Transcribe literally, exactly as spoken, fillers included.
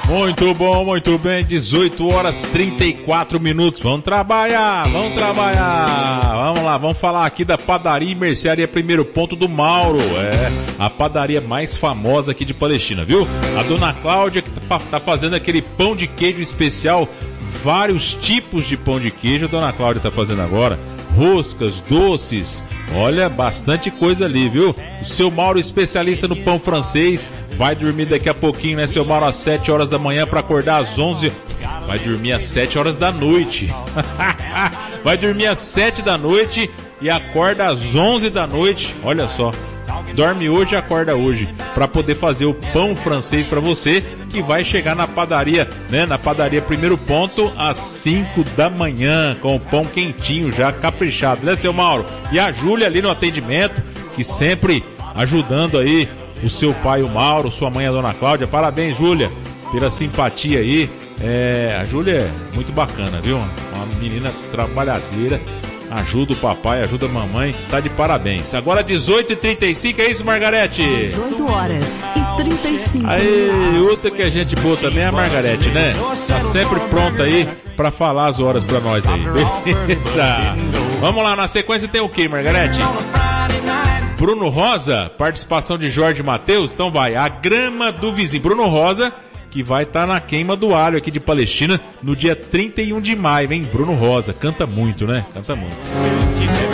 Muito bom, muito bem, dezoito horas e trinta e quatro minutos, vamos trabalhar, vamos trabalhar, vamos lá, vamos falar aqui da padaria e mercearia Primeiro Ponto do Mauro, é, a padaria mais famosa aqui de Palestina, viu? A dona Cláudia que tá, tá fazendo aquele pão de queijo especial, vários tipos de pão de queijo, a dona Cláudia tá fazendo agora, roscas, doces, olha, bastante coisa ali, viu? O seu Mauro, especialista no pão francês, vai dormir daqui a pouquinho, né, seu Mauro, às sete horas da manhã para acordar às onze. Vai dormir às sete horas da noite. Vai dormir às sete da noite e acorda às onze da noite. Olha só. Dorme hoje e acorda hoje para poder fazer o pão francês para você, que vai chegar na padaria, né? Na padaria Primeiro Ponto às cinco da manhã, com o pão quentinho já caprichado, né, seu Mauro? E a Júlia ali no atendimento, que sempre ajudando aí o seu pai, o Mauro, sua mãe, a dona Cláudia. Parabéns, Júlia, pela simpatia aí. É, a Júlia é muito bacana, viu? Uma menina trabalhadeira. Ajuda o papai, ajuda a mamãe, tá de parabéns. Agora dezoito e trinta e cinco, é isso, Margarete? dezoito horas e trinta e cinco. Aí, outra que é gente boa também é a Margarete, né? Tá sempre pronta aí pra falar as horas pra nós aí. Beleza? Vamos lá, na sequência tem o que, Margarete? Bruno Rosa, participação de Jorge Mateus, então vai, a grama do vizinho. Bruno Rosa, que vai estar tá na queima do alho aqui de Palestina no dia trinta e um de maio, hein? Bruno Rosa, canta muito, né? Canta muito.